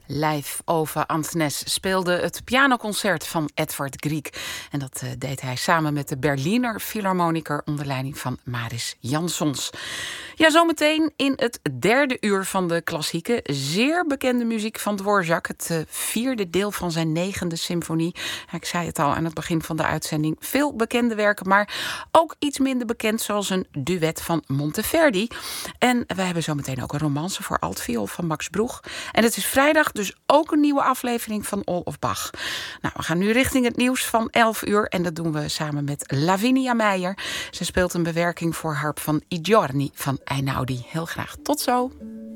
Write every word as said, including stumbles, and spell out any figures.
Live over Antnes speelde het pianoconcert van Edvard Grieg. En dat uh, deed hij samen met de Berliner Philharmoniker onder leiding van Maris Jansons. Ja, zometeen in het derde uur van de klassieke, zeer bekende muziek van Dvorak. Het uh, vierde deel van zijn negende symfonie. Ja, ik zei het al aan het begin van de uitzending. Veel bekende werken, maar ook iets minder bekend, zoals een duet van Monteverdi. En we hebben zometeen ook een romance voor altviool van Max Broeg. En het is vrijdag, dus ook een nieuwe aflevering van All of Bach. Nou, we gaan nu richting het nieuws van elf uur. En dat doen we samen met Lavinia Meijer. Ze speelt een bewerking voor harp van I Giorni van Einaudi. Heel graag tot zo.